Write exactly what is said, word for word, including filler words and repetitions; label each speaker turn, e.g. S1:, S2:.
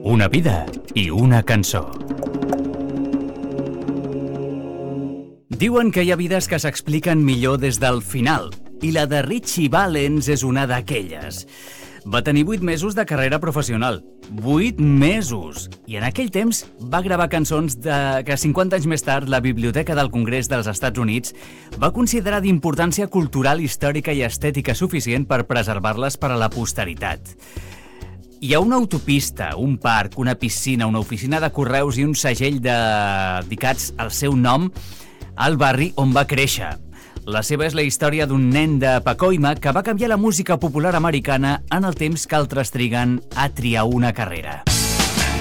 S1: Una vida i una cançó. Diuen que hi ha vides que s'expliquen millor des del final, i la de Ritchie Valens és una d'aquelles. Va tenir vuit mesos de carrera professional. Vuit mesos! I en aquell temps va gravar cançons de que cinquanta anys més tard la Biblioteca del Congrés dels Estats Units va considerar d'importància cultural, històrica i estètica suficient per preservar-les per a la posteritat. Hi ha una autopista, un parc, una piscina, una oficina de correus i un segell de... dedicats al seu nom al barri on va créixer. La seva és la història d'un nen de Pacoima que va canviar la música popular americana en el temps que altres triguen a triar una carrera.